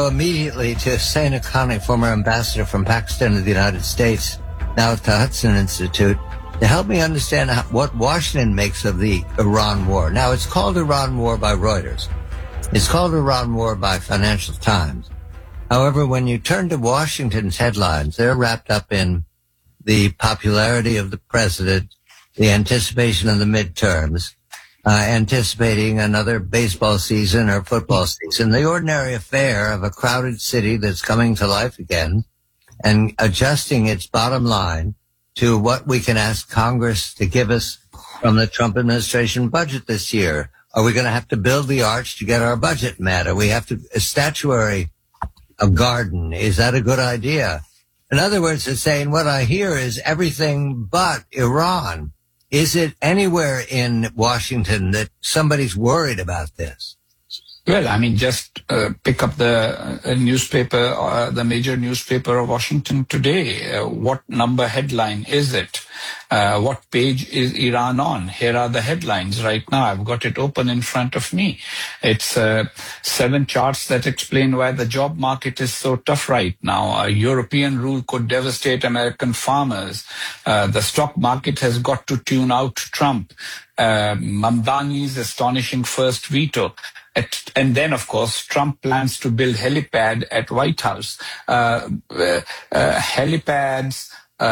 go immediately to Hussein Haqqani, former ambassador from Pakistan to the United States, now at the Hudson Institute, to help me understand what Washington makes of the Iran war. Now, it's called Iran war by Reuters. It's called Iran war by Financial Times. However, when you turn to Washington's headlines, they're wrapped up in the popularity of the president, the anticipation of the midterms, anticipating another baseball season or football season, the ordinary affair of a crowded city that's coming to life again and adjusting its bottom line to what we can ask Congress to give us from the Trump administration budget this year. Are we going to have to build the arch to get our budget met? Are we have to statuary a garden? Is that a good idea? In other words, it's saying what I hear is everything but Iran. Is it anywhere in Washington that somebody's worried about this? Well, I mean, just pick up the newspaper, the major newspaper of Washington today. What number headline is it? What page is Iran on? Here are the headlines right now. I've got it open in front of me. It's 7 charts that explain why the job market is so tough right now. A European rule could devastate American farmers. The stock market has got to tune out Trump. Mamdani's astonishing first veto. And then, of course, Trump plans to build helipad at White House. Helipads,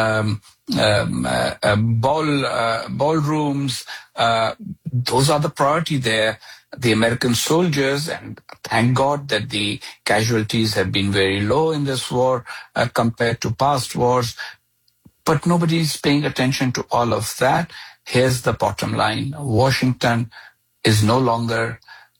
ballrooms, those are the priority there. The American soldiers, and thank God that the casualties have been very low in this war compared to past wars. But nobody's paying attention to all of that. Here's the bottom line. Washington is no longer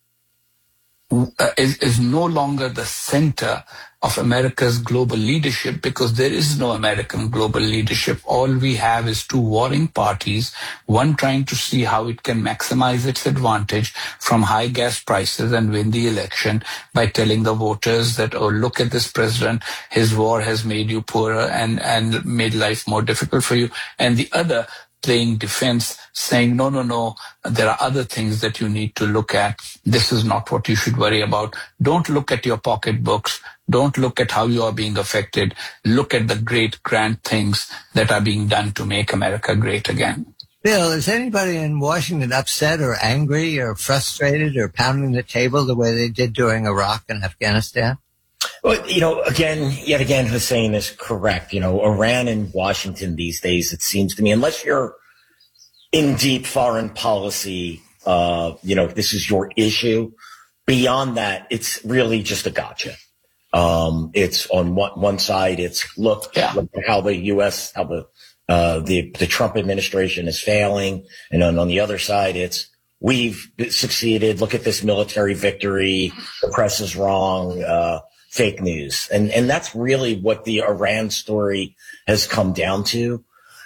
the center of America's global leadership, because there is no American global leadership. All we have is 2 warring parties, one trying to see how it can maximize its advantage from high gas prices and win the election by telling the voters that, oh, look at this president, his war has made you poorer and made life more difficult for you. And the other playing defense, saying, no, there are other things that you need to look at. This is not what you should worry about. Don't look at your pocketbooks. Don't look at how you are being affected. Look at the great, grand things that are being done to make America great again. Bill, is anybody in Washington upset or angry or frustrated or pounding the table the way they did during Iraq and Afghanistan? Well, yet again, Hussein is correct. Iran and Washington these days, it seems to me, unless you're in deep foreign policy, this is your issue. Beyond that, it's really just a gotcha. It's on one side, it's look how the U.S., how the Trump administration is failing. And on the other side, it's we've succeeded. Look at this military victory. The press is wrong. Fake news. And that's really what the Iran story has come down to.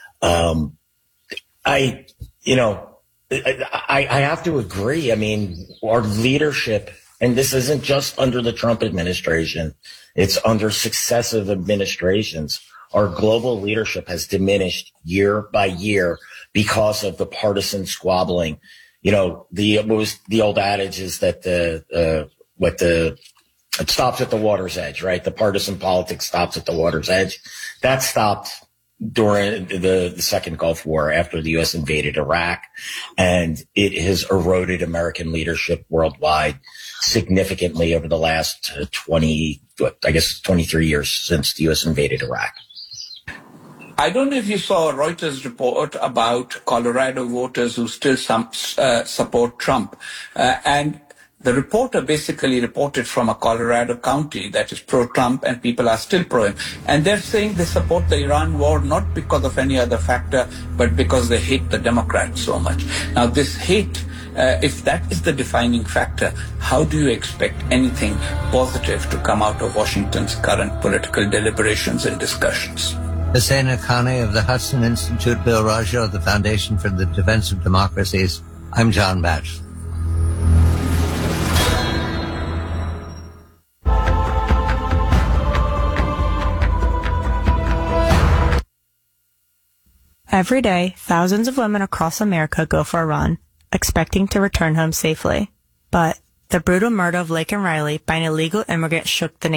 I have to agree. I mean, our leadership, and this isn't just under the Trump administration, it's under successive administrations. Our global leadership has diminished year by year because of the partisan squabbling. The old adage is that it stops at the water's edge, right? The partisan politics stops at the water's edge. That stopped during the second Gulf War after the U.S. invaded Iraq, and it has eroded American leadership worldwide significantly over the last 23 years since the U.S. invaded Iraq. I don't know if you saw a Reuters report about Colorado voters who still support Trump, and the reporter basically reported from a Colorado county that is pro-Trump, and people are still pro him. And they're saying they support the Iran war not because of any other factor, but because they hate the Democrats so much. Now, this hate, if that is the defining factor, how do you expect anything positive to come out of Washington's current political deliberations and discussions? Hussein Haqqani of the Hudson Institute, Bill Raggio of the Foundation for the Defense of Democracies. I'm John Batchelor. Every day, thousands of women across America go for a run, expecting to return home safely. But the brutal murder of Laken Riley by an illegal immigrant shook the nation.